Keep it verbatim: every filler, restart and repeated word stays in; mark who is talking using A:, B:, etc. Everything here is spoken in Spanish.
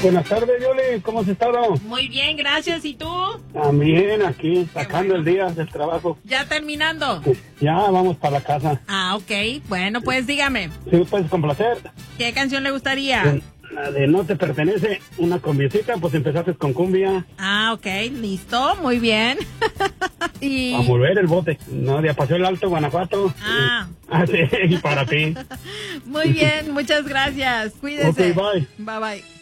A: Buenas tardes, Yoli. ¿Cómo has estado?
B: Muy bien, gracias. ¿Y tú?
A: También aquí, sacando bueno. el día del trabajo.
B: ¿Ya terminando?
A: Ya, vamos para la casa.
B: Ah, ok. Bueno, pues dígame.
A: Sí, pues con placer.
B: ¿Qué canción le gustaría?
A: Sí. La de No Te Pertenece, una cumbiecita, pues empezaste con cumbia.
B: Ah, ok, listo, muy bien. y...
A: A volver el bote, no, de Paseo el Alto, Guanajuato.
B: Ah.
A: Ah, sí, y para ti.
B: Muy bien, muchas gracias, cuídese.
A: Ok, bye.
B: Bye, bye.